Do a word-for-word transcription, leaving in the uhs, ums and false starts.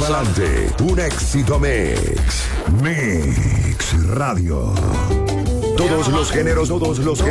pa'lante. Un éxito mix. Mix Radio. Todos los géneros, todos los géneros.